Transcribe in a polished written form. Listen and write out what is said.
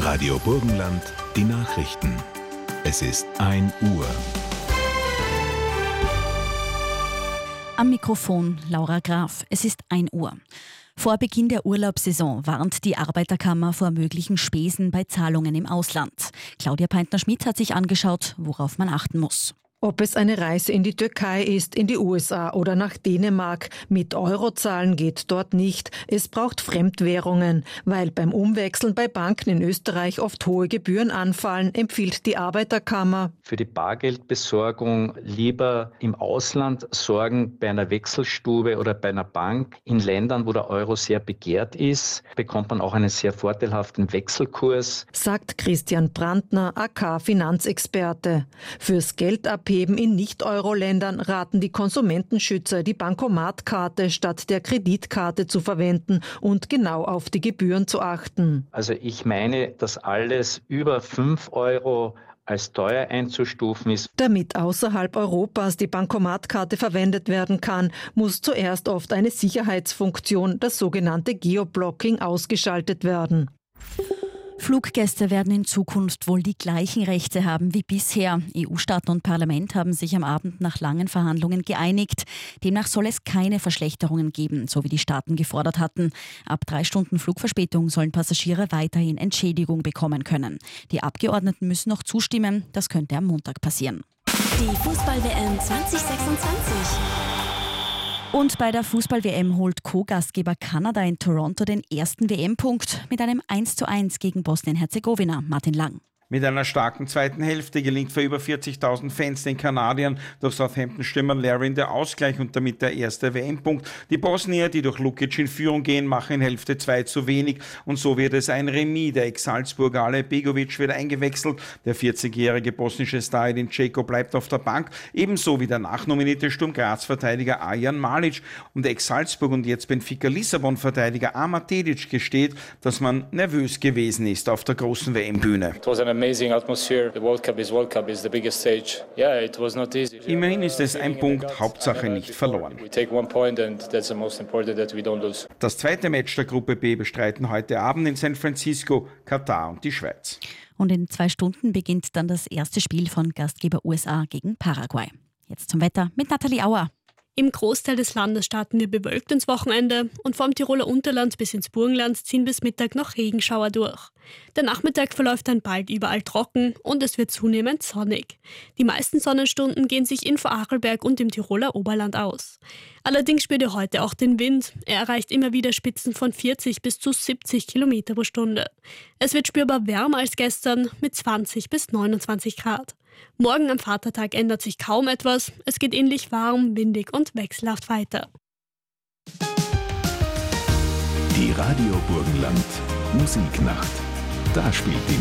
Radio Burgenland, die Nachrichten. Es ist 1 Uhr. Am Mikrofon Laura Graf. Es ist 1 Uhr. Vor Beginn der Urlaubssaison warnt die Arbeiterkammer vor möglichen Spesen bei Zahlungen im Ausland. Claudia Peintner-Schmidt hat sich angeschaut, worauf man achten muss. Ob es eine Reise in die Türkei ist, in die USA oder nach Dänemark, mit Euro zahlen geht dort nicht. Es braucht Fremdwährungen. Weil beim Umwechseln bei Banken in Österreich oft hohe Gebühren anfallen, empfiehlt die Arbeiterkammer. Für die Bargeldbesorgung lieber im Ausland sorgen, bei einer Wechselstube oder bei einer Bank. In Ländern, wo der Euro sehr begehrt ist, bekommt man auch einen sehr vorteilhaften Wechselkurs. Sagt Christian Brandner, AK-Finanzexperte. Fürs Geldabheben in Nicht-Euro-Ländern raten die Konsumentenschützer, die Bankomatkarte statt der Kreditkarte zu verwenden und genau auf die Gebühren zu achten. Also ich meine, dass alles über 5 Euro als teuer einzustufen ist. Damit außerhalb Europas die Bankomatkarte verwendet werden kann, muss zuerst oft eine Sicherheitsfunktion, das sogenannte Geoblocking, ausgeschaltet werden. Fluggäste werden in Zukunft wohl die gleichen Rechte haben wie bisher. EU-Staaten und Parlament haben sich am Abend nach langen Verhandlungen geeinigt. Demnach soll es keine Verschlechterungen geben, so wie die Staaten gefordert hatten. Ab 3 Stunden Flugverspätung sollen Passagiere weiterhin Entschädigung bekommen können. Die Abgeordneten müssen noch zustimmen. Das könnte am Montag passieren. Die Fußball-WM 2026. Und bei der Fußball-WM holt Co-Gastgeber Kanada in Toronto den ersten WM-Punkt mit einem 1:1 gegen Bosnien-Herzegowina. Martin Lang. Mit einer starken zweiten Hälfte gelingt für über 40.000 Fans den Kanadiern durch Southampton-Stürmer Larin der Ausgleich und damit der erste WM-Punkt. Die Bosnier, die durch Lukic in Führung gehen, machen in Hälfte 2 zu wenig und so wird es ein Remis. Der Ex-Salzburger Ale Begovic wird eingewechselt. Der 40-jährige bosnische Star Edin Dzeko bleibt auf der Bank, ebenso wie der nachnominierte Sturm Graz-Verteidiger Arjan Malic. Und Ex-Salzburg und jetzt Benfica Lissabon-Verteidiger Amad Dedic gesteht, dass man nervös gewesen ist auf der großen WM-Bühne. Amazing atmosphere. The World Cup is the biggest stage. Yeah, it was not easy. Immerhin ist es ein Punkt, Hauptsache nicht verloren. We take 1 point and that's the most important that we don't lose. Das zweite Match der Gruppe B bestreiten heute Abend in San Francisco Katar und die Schweiz. Und in 2 Stunden beginnt dann das erste Spiel von Gastgeber USA gegen Paraguay. Jetzt zum Wetter mit Nathalie Auer. Im Großteil des Landes starten wir bewölkt ins Wochenende und vom Tiroler Unterland bis ins Burgenland ziehen bis Mittag noch Regenschauer durch. Der Nachmittag verläuft dann bald überall trocken und es wird zunehmend sonnig. Die meisten Sonnenstunden gehen sich in Vorarlberg und im Tiroler Oberland aus. Allerdings spürt ihr heute auch den Wind. Er erreicht immer wieder Spitzen von 40 bis zu 70 Kilometer pro Stunde. Es wird spürbar wärmer als gestern mit 20 bis 29 Grad. Morgen am Vatertag ändert sich kaum etwas. Es geht ähnlich warm, windig und wechselhaft weiter. Die Radio Burgenland Musiknacht. Da spielt die